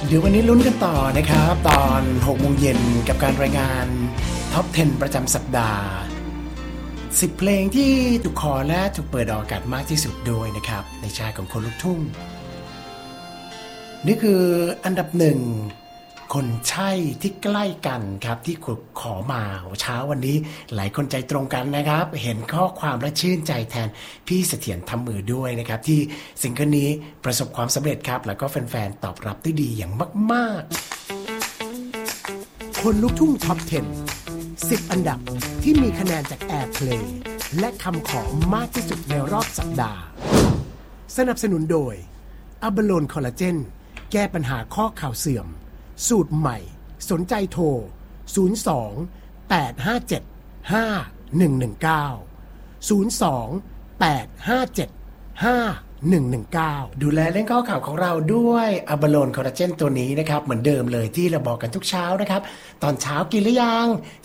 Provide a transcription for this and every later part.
เดี๋ยววันนี้ลุ้นกันต่อนะครับตอน6 โมงเย็นกับการรายงานท็อป 10 ประจำสัปดาห์10 เพลงที่ถูกขอและถูกเปิดออกอากาศมากที่สุดโดยนะครับในชายของคนลุกทุ่งนี่คืออันดับหนึ่งคนใช่ที่ใกล้กันครับที่ขอมาเช้าวันนี้หลายคนใจตรงกันนะครับเห็นข้อความและชื่นใจแทนพี่เสถียรทำมือด้วยนะครับที่ซิงเกิลนี้ประสบความสำเร็จครับแล้วก็แฟนๆตอบรับได้ดีอย่างมากๆคนลุกทุ่งท็อป 10 อันดับที่มีคะแนนจาก Airplay และคำขอมากที่สุดในรอบสัปดาห์สนับสนุนโดยอัลบาโลนคอลลาเจนแก้ปัญหาข้อเข่าเสื่อมสูตรใหม่สนใจโทร02 857 5119 02 857 5119ดูแลเรื่องข้อข่าวของเราด้วยอัลบาโลนคอลลาเจนตัวนี้นะครับเหมือนเดิมเลยที่เราบอกกันทุกเช้านะครับตอนเช้ากินหรือยัง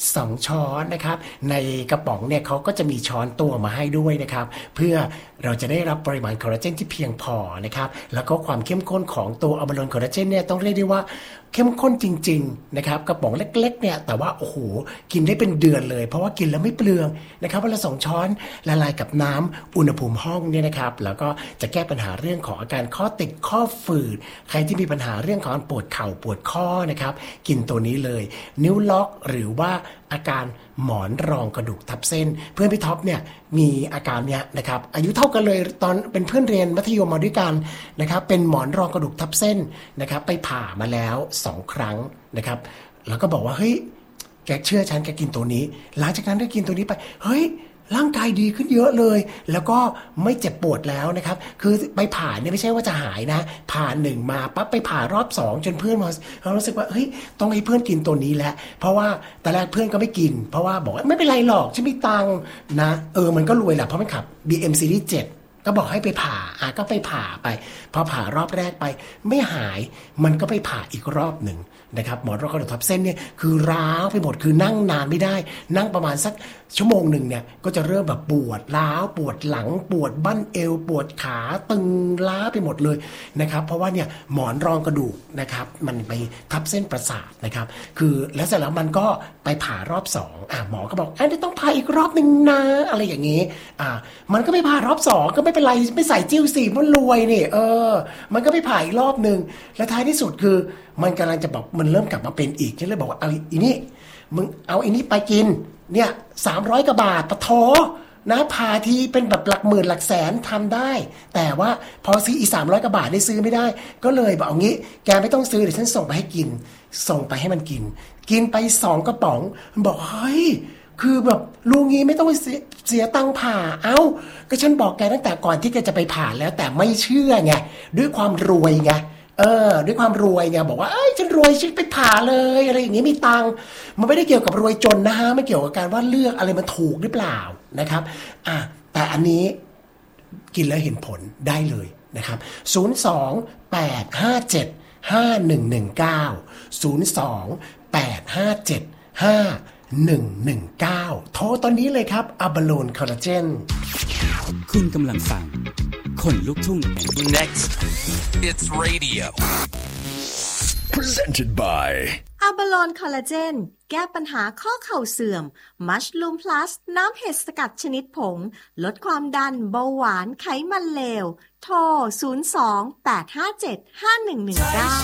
2 ช้อนนะครับในกระป๋องเนี่ยเขาก็จะมีช้อนตัวมาให้ด้วยนะครับเพื่อเราจะได้รับปริมาณคอลลาเจนที่เพียงพอนะครับแล้วก็ความเข้มข้นของตัวอัลบาโลนคอลลาเจนเนี่ยต้องเรียกได้ว่าเข้มข้นจริงๆนะครับกระป๋องเล็กๆเนี่ยแต่ว่าโอ้โหกินได้เป็นเดือนเลยเพราะว่ากินแล้วไม่เปลืองนะครับวันละ2 ช้อนละลายกับน้ำอุณหภูมิห้องเนี่ยนะครับแล้วก็จะแก้ปัญหาเรื่องของอาการข้อติดข้อฝืดใครที่มีปัญหาเรื่องของปวดเข่าปวดข้อนะครับกินตัวนี้เลยนิ้วล็อกหรือว่าอาการหมอนรองกระดูกทับเส้นเพื่อนพี่ท็อปเนี่ยมีอาการเนี้ยนะครับอายุเท่ากันเลยตอนเป็นเพื่อนเรียนมัธยมมาด้วยกันนะครับเป็นหมอนรองกระดูกทับเส้นนะครับไปผ่ามาแล้ว2 ครั้งนะครับแล้วก็บอกว่าเฮ้ยแกเชื่อฉันแกกินตัวนี้หลังจากนั้นได้กินตัวนี้ไปเฮ้ยร่างกายดีขึ้นเยอะเลยแล้วก็ไม่เจ็บปวดแล้วนะครับคือไปผ่าเนี่ยไม่ใช่ว่าจะหายนะผ่า1มาปั๊บไปผ่ารอบ2จนเพื่อนเรารู้สึกว่าเฮ้ยต้องให้เพื่อนกินตัวนี้แหละเพราะว่าตอนแรกเพื่อนก็ไม่กินเพราะว่าบอกว่าไม่เป็นไรหรอกฉันมีตังค์นะมันก็รวยแหละเพราะมันขับ BM Series 7ก็บอกให้ไปผ่าก็ไปผ่าไปพอผ่ารอบแรกไปไม่หายมันก็ไปผ่าอีกรอบหนึ่งนะครับหมอนรองกระดูกทับเส้นเนี่ยคือร้าวไปหมดคือนั่งนานไม่ได้นั่งประมาณสักชั่วโมงหนึ่งเนี่ยก็จะเริ่มแบบปวดร้าวปวดหลังปวดบั้นเอวปวดขาตึงล้าไปหมดเลยนะครับเพราะว่าเนี่ยหมอนรองกระดูกนะครับมันไปทับเส้นประสาทนะครับคือแล้วเสร็จแล้วมันก็ไปผ่ารอบ2หมอก็บอกนี่ต้องผ่าอีกรอบนึงนะอะไรอย่างงี้มันก็ไปผ่ารอบ2ก็ไม่เป็นไรไม่ใส่จิ้วสิมันรวยนี่มันก็ไปผ่าอีกรอบนึงและท้ายที่สุดคือมันกำลังจะบอกมันเริ่มกลับมาเป็นอีกฉันเลยบอกว่าเอาอีนี่มึงเอาอีนี่ไปกินเนี่ย300 กว่าบาทปะโถนะพาทีเป็นแบบหลักหมื่นหลักแสนทำได้แต่ว่าพอซื้ออี300 กว่าบาทได้ซื้อไม่ได้ก็เลยบอกเอางี้แกไม่ต้องซื้อเดี๋ยวฉันส่งไปให้กินส่งไปให้มันกินไป2 กระป๋องมันบอกเฮ้ยคือแบบลุงงี้ไม่ต้องเสียตังค์ผ่าก็ฉันบอกแกตั้งแต่ก่อนที่แกจะไปผ่าแล้วแต่ไม่เชื่อไงด้วยความรวยไงด้วยความรวยไงบอกว่าฉันรวยฉันไปผ่าเลยอะไรอย่างงี้มีตังค์มันไม่ได้เกี่ยวกับรวยจนนะฮะไม่เกี่ยวกับการว่าเลือกอะไรมันถูกหรือเปล่านะครับแต่อันนี้กินแล้วเห็นผลได้เลยนะครับ02-857-5119 โทรตอนนี้เลยครับอัลบาโลนคอลลาเจนคุณกำลังฟังคนลุกทุ่ง Next it's radio presented by อัลบาโลนคอลลาเจนแก้ปัญหาข้อเข่าเสื่อมมัชลูมพลัสน้ำเห็ดสกัดชนิดผงลดความดันเบาหวานไขมันเลวโทร02-857-5119